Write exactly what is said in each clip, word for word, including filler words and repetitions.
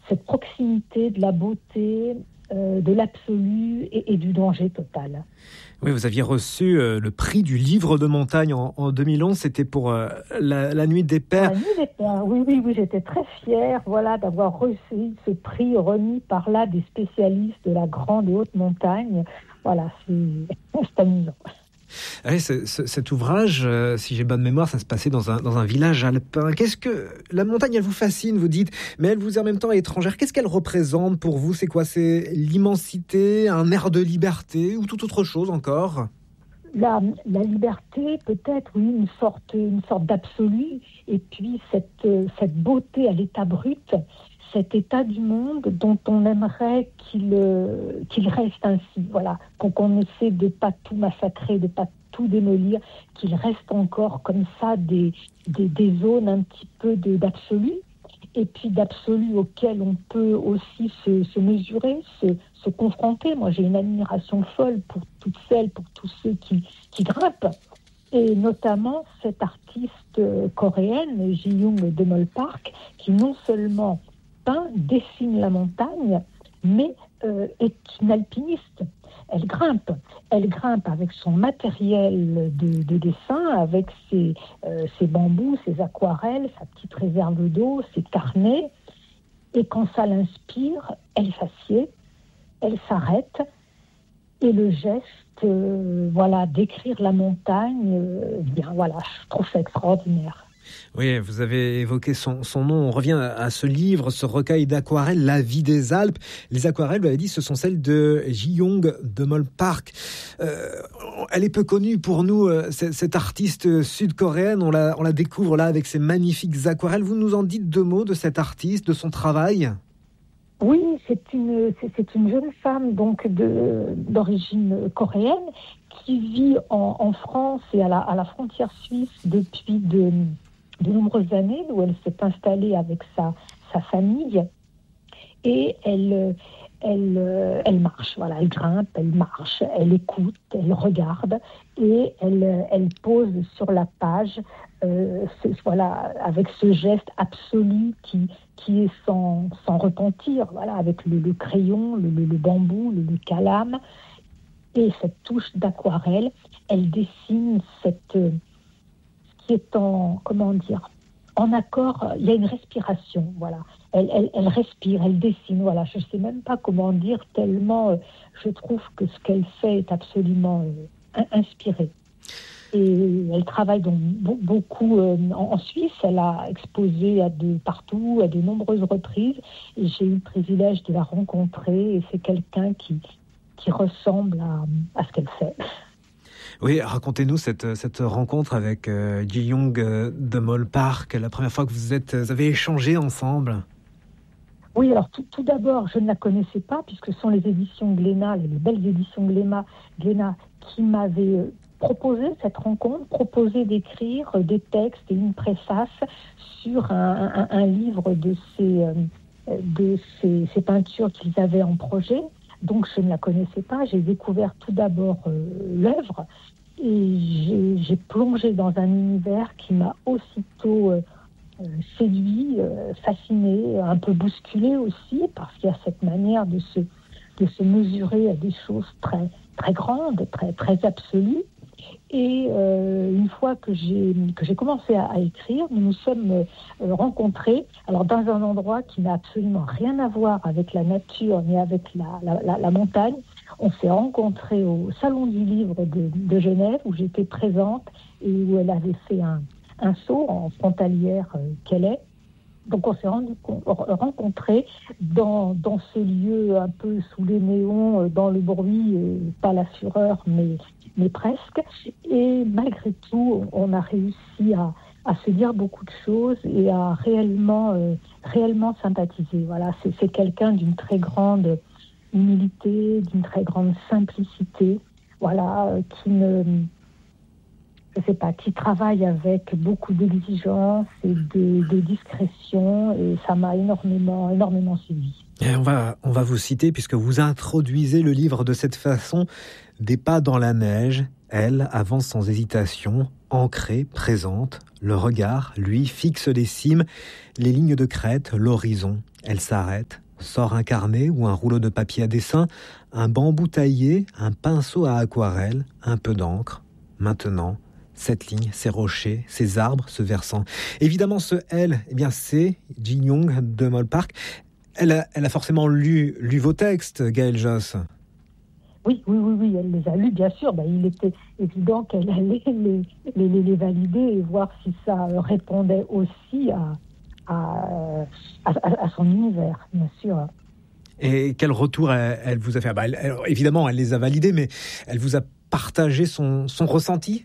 cette proximité de la beauté, euh, de l'absolu et, et du danger total. Oui, vous aviez reçu euh, le prix du livre de montagne en, en deux mille onze, c'était pour euh, la, la Nuit des Pères. La Nuit des Pères, oui, oui, oui, j'étais très fière, voilà, d'avoir reçu ce prix remis par là des spécialistes de la grande et haute montagne. Voilà, c'est, c'est amusant. Oui, c'est, c'est, cet ouvrage, euh, si j'ai bonne mémoire, ça se passait dans un, dans un village alpin. Qu'est-ce que la montagne, elle vous fascine, vous dites, mais elle vous est en même temps étrangère. Qu'est-ce qu'elle représente pour vous? C'est quoi? C'est l'immensité, un air de liberté ou toute autre chose encore? La, la liberté, peut-être, oui, une sorte, une sorte d'absolu, et puis cette, cette beauté à l'état brut, cet état du monde dont on aimerait qu'il, qu'il reste ainsi, voilà, qu'on, qu'on essaie de pas tout massacrer, de pas tout démolir, qu'il reste encore comme ça des, des, des zones un petit peu de, d'absolu, et puis d'absolu auquel on peut aussi se, se mesurer, se, se confronter. Moi, j'ai une admiration folle pour toutes celles, pour tous ceux qui, qui grimpent, et notamment cette artiste coréenne, Ji-young de Mol Park, qui non seulement peint, dessine la montagne, mais euh, est une alpiniste. Elle grimpe. Elle grimpe avec son matériel de, de dessin, avec ses, euh, ses bambous, ses aquarelles, sa petite réserve d'eau, ses carnets. Et quand ça l'inspire, elle s'assied, elle s'arrête. Et le geste, euh, voilà, d'écrire la montagne, euh, bien, voilà, je trouve ça extraordinaire. Oui, vous avez évoqué son, son nom. On revient à ce livre, ce recueil d'aquarelles, La vie des Alpes. Les aquarelles, vous avez dit, ce sont celles de Ji-young de Mol Park. Euh, elle est peu connue pour nous, euh, cette artiste sud-coréenne. On la, on la découvre là avec ses magnifiques aquarelles. Vous nous en dites deux mots de cette artiste, de son travail? Oui, c'est une, c'est, c'est une jeune femme donc de, d'origine coréenne qui vit en, en France et à la, à la frontière suisse depuis de... de nombreuses années, où elle s'est installée avec sa, sa famille, et elle, elle, elle marche, voilà, elle grimpe, elle marche, elle écoute, elle regarde, et elle, elle pose sur la page, euh, ce, voilà, avec ce geste absolu qui, qui est sans, sans repentir, voilà, avec le, le crayon, le, le, le bambou, le, le calame, et cette touche d'aquarelle, elle dessine cette... qui est en, comment dire, en accord, il y a une respiration, voilà. Elle, elle, elle respire, elle dessine, voilà. Je ne sais même pas comment dire, tellement euh, je trouve que ce qu'elle fait est absolument euh, inspiré. Et elle travaille donc beaucoup euh, en, en Suisse, elle a exposé à de, partout, à de nombreuses reprises, et j'ai eu le privilège de la rencontrer, et c'est quelqu'un qui, qui ressemble à, à ce qu'elle fait. Oui, racontez-nous cette, cette rencontre avec euh, Ji-young euh, de Mol Park, la première fois que vous, êtes, vous avez échangé ensemble. Oui, alors tout, tout d'abord, je ne la connaissais pas, puisque ce sont les éditions Glénat, les belles éditions Glénat, Glénat qui m'avaient proposé cette rencontre, proposé d'écrire des textes et une préface sur un, un, un livre de ces, euh, de ces, ces peintures qu'ils avaient en projet. Donc je ne la connaissais pas, j'ai découvert tout d'abord euh, l'œuvre et j'ai, j'ai plongé dans un univers qui m'a aussitôt euh, séduit, euh, fasciné, un peu bousculé aussi, parce qu'il y a cette manière de se, de se mesurer à des choses très, très grandes, très, très absolues. Et euh, une fois que j'ai, que j'ai commencé à, à écrire, nous nous sommes euh, rencontrés, alors dans un endroit qui n'a absolument rien à voir avec la nature ni avec la, la, la, la montagne. On s'est rencontrés au Salon du Livre de, de Genève, où j'étais présente et où elle avait fait un, un saut en frontalière euh, qu'elle est. Donc on s'est rendu, rencontrés dans, dans ce lieu un peu sous les néons, dans le bruit, euh, pas la fureur, mais, mais presque. Et malgré tout, on a réussi à, à se dire beaucoup de choses et à réellement, euh, réellement sympathiser. Voilà, c'est, c'est quelqu'un d'une très grande humilité, d'une très grande simplicité, voilà, euh, qui ne... je sais pas, qui travaille avec beaucoup d'exigence et de, de discrétion, et ça m'a énormément, énormément suivi. Et on va, on va vous citer, puisque vous introduisez le livre de cette façon. Des pas dans la neige, elle avance sans hésitation, ancrée, présente. Le regard, lui, fixe les cimes, les lignes de crête, l'horizon. Elle s'arrête, sort un carnet ou un rouleau de papier à dessin, un bambou taillé, un pinceau à aquarelle, un peu d'encre. Maintenant, cette ligne, ces rochers, ces arbres, ce versant. Évidemment, ce « elle », eh bien, c'est Ji Young de Mollpark. Elle a, elle a forcément lu, lu vos textes, Gaëlle Josse. Oui, oui, oui, oui, elle les a lus, bien sûr. Ben, il était évident qu'elle allait les, les, les, les valider et voir si ça répondait aussi à, à, à, à son univers, bien sûr. Et quel retour elle, elle vous a fait? Bah, elle, elle, évidemment, elle les a validés, mais elle vous a partagé son, son ressenti?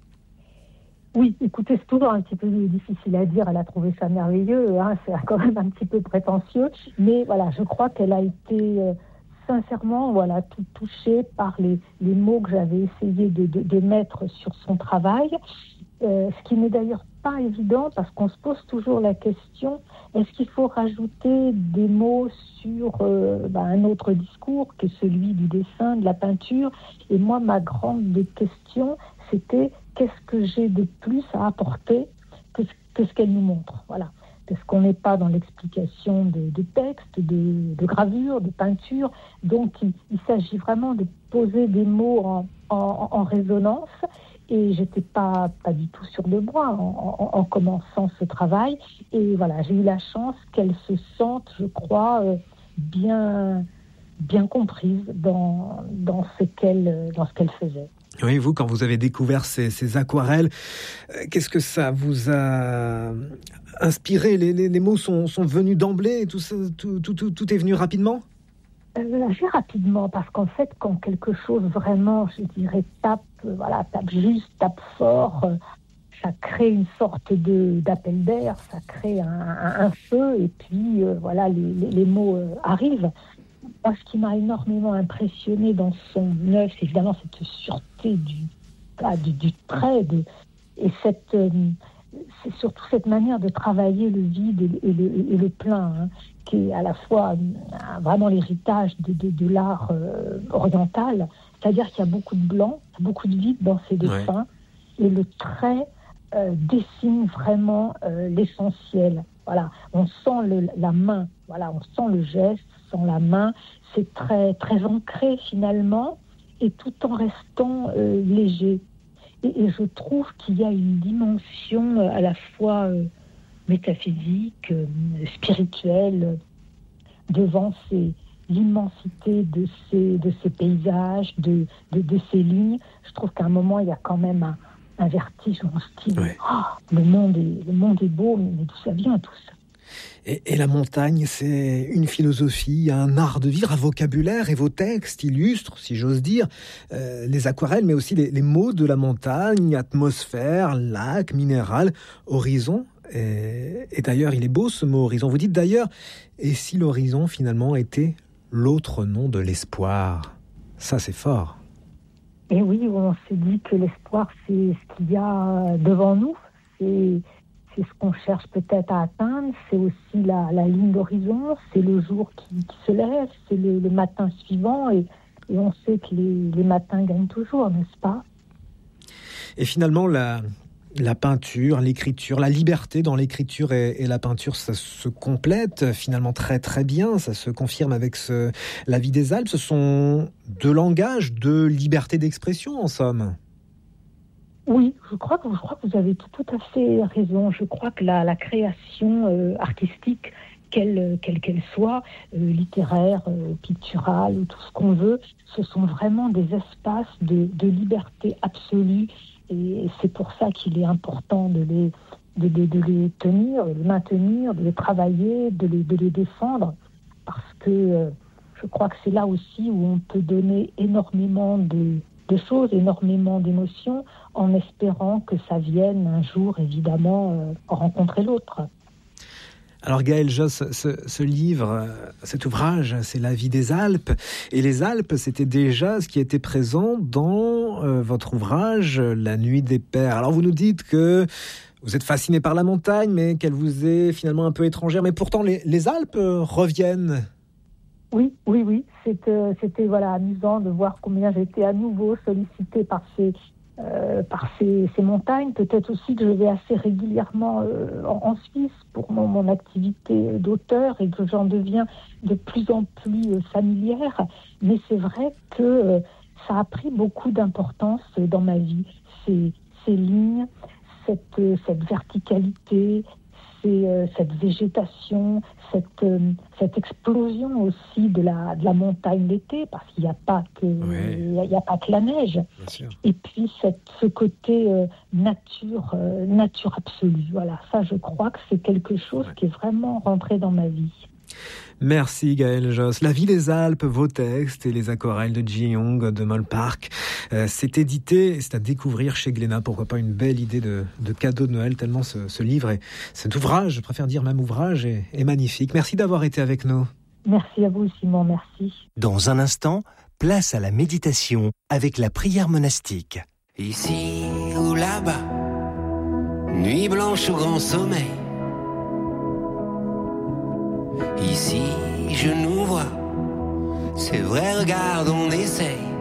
Oui, écoutez, c'est toujours un petit peu difficile à dire. Elle a trouvé ça merveilleux, hein, c'est quand même un petit peu prétentieux. Mais voilà, je crois qu'elle a été euh, sincèrement voilà, tout touchée par les, les mots que j'avais essayé de, de, de mettre sur son travail. Euh, ce qui n'est d'ailleurs pas évident parce qu'on se pose toujours la question, est-ce qu'il faut rajouter des mots sur euh, bah, un autre discours que celui du dessin, de la peinture? Et moi, ma grande question, c'était qu'est-ce que j'ai de plus à apporter que ce, que ce qu'elle nous montre, voilà. Parce qu'on n'est pas dans l'explication de, de texte, de, de gravure, de peinture. Donc, il, il s'agit vraiment de poser des mots en, en, en résonance. Et j'étais pas, pas du tout sûre de moi en, en, en commençant ce travail. Et voilà, j'ai eu la chance qu'elle se sente, je crois, euh, bien, bien comprise dans, dans ce qu'elle, dans ce qu'elle faisait. Oui, vous, quand vous avez découvert ces, ces aquarelles, euh, qu'est-ce que ça vous a inspiré? Les, les, les mots sont, sont venus d'emblée, tout, ça, tout, tout, tout, tout est venu rapidement? Euh, assez rapidement, parce qu'en fait, quand quelque chose vraiment, je dirais, tape, euh, voilà, tape juste, tape fort, euh, ça crée une sorte de, d'appel d'air, ça crée un, un, un feu, et puis euh, voilà, les, les, les mots euh, arrivent. Moi, ce qui m'a énormément impressionné dans son œuvre, c'est évidemment cette sûreté du, ah, du, du trait, de, et cette, euh, c'est surtout cette manière de travailler le vide et, et, le, et le plein, hein, qui est à la fois euh, vraiment l'héritage de, de, de l'art euh, oriental, c'est-à-dire qu'il y a beaucoup de blanc, beaucoup de vide dans ses dessins, ouais. Et le trait euh, dessine vraiment euh, l'essentiel. Voilà, on sent le, la main, voilà, on sent le geste, on sent la main, c'est très, très ancré finalement, et tout en restant euh, léger. Et, et je trouve qu'il y a une dimension euh, à la fois euh, métaphysique, euh, spirituelle, euh, devant ces, l'immensité de ces, de ces paysages, de, de, de ces lignes. Je trouve qu'à un moment, il y a quand même un, un vertige, on se dit, ouais. oh, le, monde est, le monde est beau, mais d'où ça vient tout ça? Et, et la montagne, c'est une philosophie, un art de vivre, un vocabulaire, et vos textes illustrent, si j'ose dire, euh, les aquarelles, mais aussi les, les mots de la montagne, atmosphère, lac, minéral, horizon. Et, et d'ailleurs, il est beau ce mot horizon. Vous dites d'ailleurs, et si l'horizon finalement était l'autre nom de l'espoir? Ça, c'est fort. Et oui, on s'est dit que l'espoir, c'est ce qu'il y a devant nous, c'est... C'est ce qu'on cherche peut-être à atteindre, c'est aussi la, la ligne d'horizon, c'est le jour qui, qui se lève, c'est le, le matin suivant, et, et on sait que les, les matins gagnent toujours, n'est-ce pas? Et finalement, la, la peinture, l'écriture, la liberté dans l'écriture et, et la peinture, ça se complète finalement très très bien, ça se confirme avec ce, La vie des Alpes. Ce sont deux langages de liberté d'expression en somme. Oui, je crois que, je crois que vous avez tout, tout à fait raison. Je crois que la, la création euh, artistique, quelle qu'elle, qu'elle soit, euh, littéraire, euh, picturale, ou tout ce qu'on veut, ce sont vraiment des espaces de, de liberté absolue. Et c'est pour ça qu'il est important de les, de, de, de les tenir, de les maintenir, de les travailler, de les, de les défendre. Parce que euh, je crois que c'est là aussi où on peut donner énormément de... de choses, énormément d'émotions, en espérant que ça vienne un jour, évidemment, euh, rencontrer l'autre. Alors Gaëlle Josse, ce, ce livre, cet ouvrage, c'est La vie des Alpes. Et les Alpes, c'était déjà ce qui était présent dans euh, votre ouvrage, La nuit des pères. Alors vous nous dites que vous êtes fasciné par la montagne, mais qu'elle vous est finalement un peu étrangère. Mais pourtant, les, les Alpes reviennent. Oui, oui, oui. C'était, c'était voilà, amusant de voir combien j'étais à nouveau sollicitée par ces, euh, par ces, ces montagnes. Peut-être aussi que je vais assez régulièrement euh, en, en Suisse pour mon, mon activité d'auteur et que j'en deviens de plus en plus euh, familière. Mais c'est vrai que euh, ça a pris beaucoup d'importance dans ma vie. Ces, ces lignes, cette, euh, cette verticalité, ces, euh, cette végétation, cette, euh, cette explosion aussi de la, de la montagne l'été, parce qu'il n'y a pas que, Ouais. il y a, il y a pas que la neige. Bien sûr. Et puis cette, ce côté euh, nature, euh, nature absolue. Voilà, ça je crois que c'est quelque chose Ouais. qui est vraiment rentré dans ma vie. Merci Gaëlle Josse. La vie des Alpes, vos textes et les aquarelles de Ji Young de Mollpark. Euh, c'est édité, c'est à découvrir chez Glénat. Pourquoi pas une belle idée de, de cadeau de Noël, tellement ce, ce livre et cet ouvrage, je préfère dire même ouvrage, est, est magnifique. Merci d'avoir été avec nous. Merci à vous Simon, merci. Dans un instant, place à la méditation avec la prière monastique. Ici ou là-bas, nuit blanche ou grand sommeil. Ici, je nous vois, c'est vrai, regarde, on essaye.